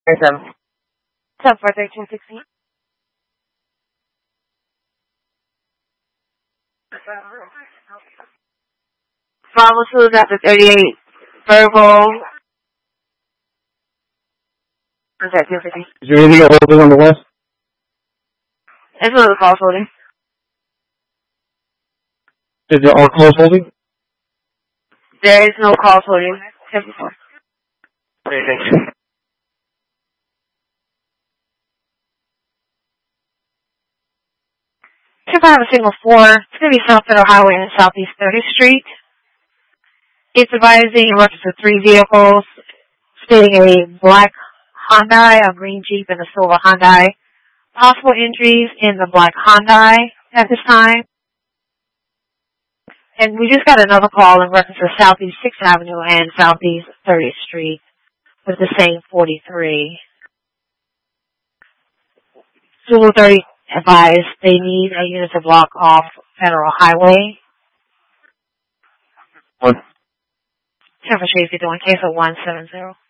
37. 10-4-13-16. Bravo 2 got the 38 verbal. What's that, 250? Is there anything holding on the west? It's one of the calls holding. Is there all calls holding? There is no calls holding. 10-4. Okay, thanks. If I have a single 4, it's going to be South Federal Highway and Southeast 30th Street. It's advising in reference to 3 vehicles, stating a black Hyundai, a green Jeep, and a silver Hyundai. Possible injuries in the black Hyundai at this time. And we just got another call in reference to Southeast 6th Avenue and Southeast 30th Street with the same 43. Zulu 30 advised they need a unit to block off Federal Highway. 1. 10 for Tracy doing case of 170.